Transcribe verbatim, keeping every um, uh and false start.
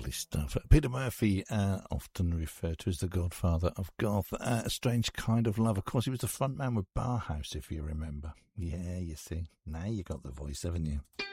Lovely stuff. Peter Murphy, uh, often referred to as the godfather of goth. Uh, a Strange Kind of Love. Of course, he was the front man with Bauhaus, if you remember. Yeah, you see. Now you got the voice, haven't you?